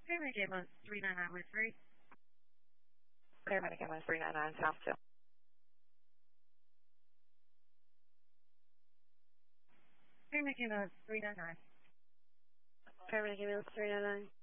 Paramedic ambulance 399 with 3. Paramedic ambulance 399 South 2. Paramedic ambulance 399. Paramedic ambulance 399.